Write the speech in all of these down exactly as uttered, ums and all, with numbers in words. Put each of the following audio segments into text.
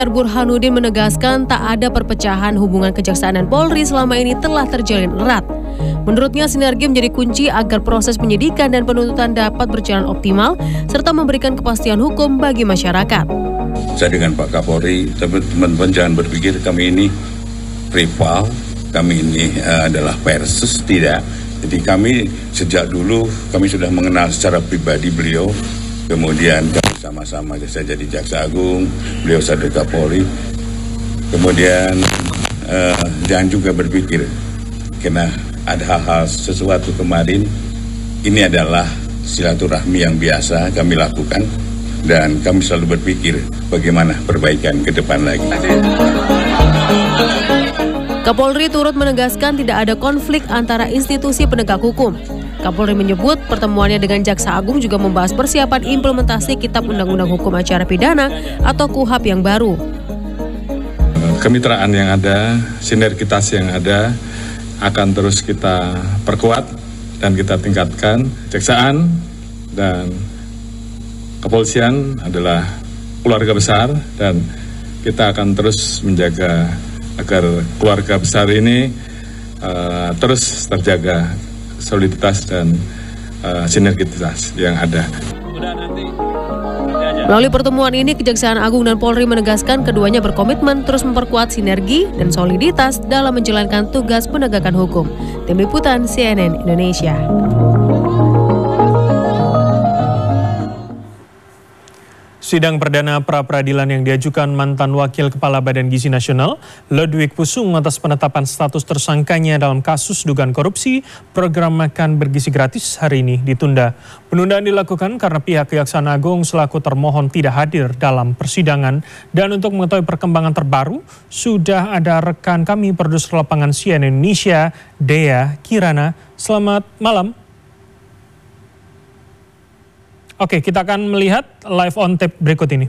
Burhanuddin menegaskan tak ada perpecahan hubungan Kejaksaan dan Polri selama ini telah terjalin erat. Menurutnya sinergi menjadi kunci agar proses penyidikan dan penuntutan dapat berjalan optimal serta memberikan kepastian hukum bagi masyarakat. Saya dengan Pak Kapolri, teman-teman jangan berpikir kami ini rival, kami ini uh, adalah versus, tidak. Jadi kami sejak dulu kami sudah mengenal secara pribadi beliau. Kemudian kami sama-sama, saya jadi Jaksa Agung, beliau sebagai Kapolri. Kemudian uh, jangan juga berpikir, karena ada hal-hal sesuatu kemarin, ini adalah silaturahmi yang biasa kami lakukan. Dan kami selalu berpikir bagaimana perbaikan ke depan lagi. Kapolri turut menegaskan tidak ada konflik antara institusi penegak hukum. Kapolri menyebut pertemuannya dengan Jaksa Agung juga membahas persiapan implementasi Kitab Undang-Undang Hukum Acara Pidana atau KUHAP yang baru. Kemitraan yang ada, sinergitas yang ada akan terus kita perkuat dan kita tingkatkan. Kejaksaan dan kepolisian adalah keluarga besar dan kita akan terus menjaga agar keluarga besar ini uh, terus terjaga soliditas dan uh, sinergitas yang ada. Melalui pertemuan ini, Kejaksaan Agung dan Polri menegaskan keduanya berkomitmen terus memperkuat sinergi dan soliditas dalam menjalankan tugas penegakan hukum. Tim Liputan C N N Indonesia. Sidang perdana pra-peradilan yang diajukan mantan Wakil Kepala Badan Gizi Nasional, Lodwig Pusung atas penetapan status tersangkanya dalam kasus dugaan korupsi program makan bergizi gratis hari ini ditunda. Penundaan dilakukan karena pihak Kejaksaan Agung selaku termohon tidak hadir dalam persidangan. Dan untuk mengetahui perkembangan terbaru, sudah ada rekan kami produser lapangan C N N Indonesia, Dea Kirana. Selamat malam. Oke, kita akan melihat live on tape berikut ini.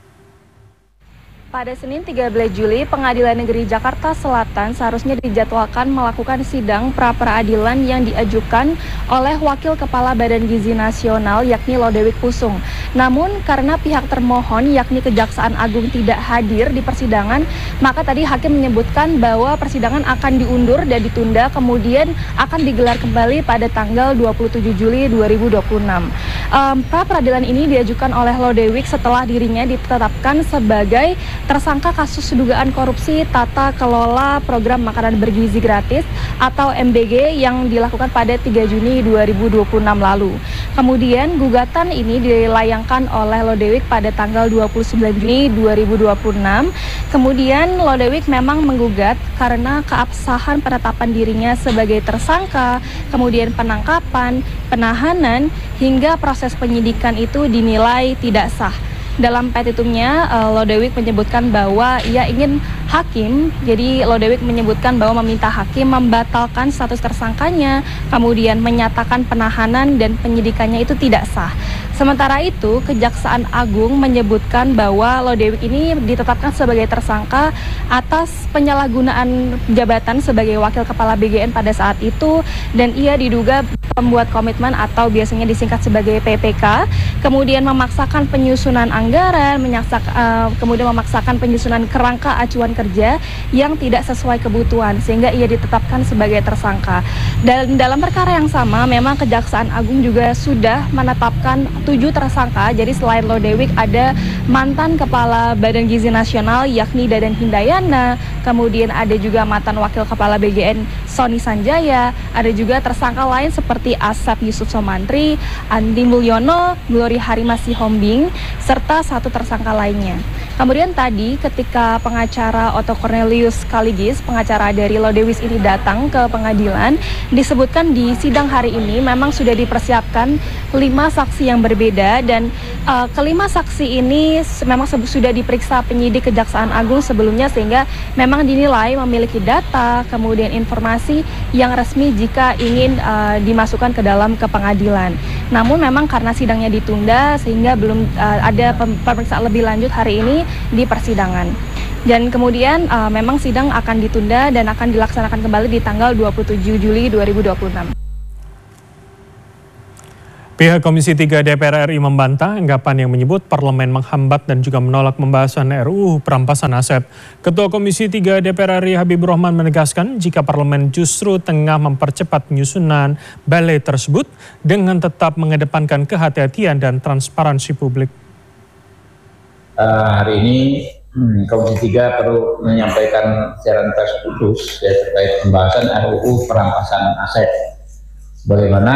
Pada Senin tiga belas Juli, Pengadilan Negeri Jakarta Selatan seharusnya dijadwalkan melakukan sidang pra-peradilan yang diajukan oleh Wakil Kepala Badan Gizi Nasional yakni Lodewig Pusung. Namun karena pihak termohon yakni Kejaksaan Agung tidak hadir di persidangan, maka tadi hakim menyebutkan bahwa persidangan akan diundur dan ditunda kemudian akan digelar kembali pada tanggal dua puluh tujuh Juli dua ribu dua puluh enam. Um, pra-peradilan ini diajukan oleh Lodewig setelah dirinya ditetapkan sebagai tersangka kasus dugaan korupsi tata kelola program makanan bergizi gratis atau M B G yang dilakukan pada tiga Juni dua ribu dua puluh enam lalu. Kemudian gugatan ini dilayangkan oleh Lodewig pada tanggal dua puluh sembilan Juni dua ribu dua puluh enam. Kemudian Lodewig memang menggugat karena keabsahan penetapan dirinya sebagai tersangka, kemudian penangkapan, penahanan, hingga proses penyidikan itu dinilai tidak sah. Dalam petitumnya, Lodewig menyebutkan bahwa ia ingin hakim, jadi Lodewig menyebutkan bahwa meminta hakim membatalkan status tersangkanya, kemudian menyatakan penahanan dan penyidikannya itu tidak sah. Sementara itu, Kejaksaan Agung menyebutkan bahwa Lodewig ini ditetapkan sebagai tersangka atas penyalahgunaan jabatan sebagai Wakil Kepala B G N pada saat itu, dan ia diduga pembuat komitmen atau biasanya disingkat sebagai P P K, kemudian memaksakan penyusunan anggaran, menyaksak, uh, kemudian memaksakan penyusunan kerangka acuan kerja yang tidak sesuai kebutuhan, sehingga ia ditetapkan sebagai tersangka. Dan dalam perkara yang sama, memang Kejaksaan Agung juga sudah menetapkan tujuh tersangka. Jadi selain Lodewig ada mantan Kepala Badan Gizi Nasional yakni Dadan Hindayana, kemudian ada juga mantan Wakil Kepala B G N Sony Sanjaya, ada juga tersangka lain seperti Asep Yusuf Somantri, Andi Mulyono, Glory Harimasi Hombing, serta satu tersangka lainnya. Kemudian tadi ketika pengacara Otto Cornelius Kaligis, pengacara dari Lodewig ini datang ke pengadilan, disebutkan di sidang hari ini memang sudah dipersiapkan lima saksi yang berbeda, dan uh, kelima saksi ini memang sudah diperiksa penyidik Kejaksaan Agung sebelumnya, sehingga memang dinilai memiliki data, kemudian informasi yang resmi jika ingin uh, dimasukkan ke dalam ke pengadilan. Namun memang karena sidangnya ditunda sehingga belum uh, ada pemeriksaan lebih lanjut hari ini di persidangan. Dan kemudian uh, memang sidang akan ditunda dan akan dilaksanakan kembali di tanggal dua puluh tujuh Juli dua ribu dua puluh enam. Pihak Komisi tiga D P R R I membantah anggapan yang menyebut parlemen menghambat dan juga menolak pembahasan R U U perampasan aset. Ketua Komisi tiga D P R R I Habibur Rahman menegaskan jika parlemen justru tengah mempercepat penyusunan balai tersebut dengan tetap mengedepankan kehati-hatian dan transparansi publik. Uh, hari ini hmm, Komisi tiga perlu menyampaikan siaran pers khusus ya, terkait pembahasan R U U perampasan aset. Bagaimana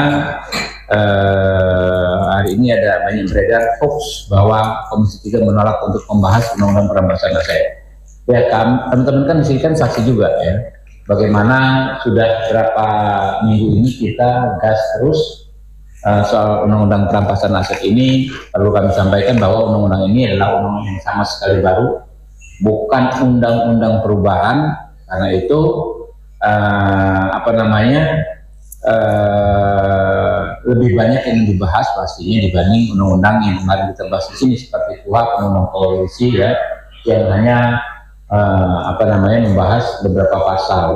uh, hari ini ada banyak beredar hoax bahwa Komisi tiga menolak untuk membahas undang-undang perampasan aset. Ya kan, teman-teman kan di sini kan saksi juga ya. Bagaimana sudah berapa minggu ini kita gas terus uh, soal undang-undang perampasan aset ini. Perlu kami sampaikan bahwa undang-undang ini adalah undang-undang yang sama sekali baru, bukan undang-undang perubahan. Karena itu uh, apa namanya? Uh, lebih banyak yang dibahas pastinya dibanding undang-undang yang kemarin kita bahas di sini seperti K U H, undang-undang polisi ya, yang hanya uh, apa namanya membahas beberapa pasal.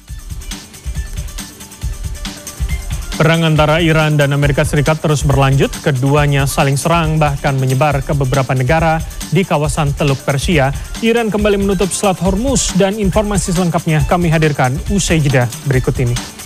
Perang antara Iran dan Amerika Serikat terus berlanjut, keduanya saling serang bahkan menyebar ke beberapa negara di kawasan Teluk Persia. Iran kembali menutup Selat Hormuz dan informasi selengkapnya kami hadirkan usai jeda berikut ini.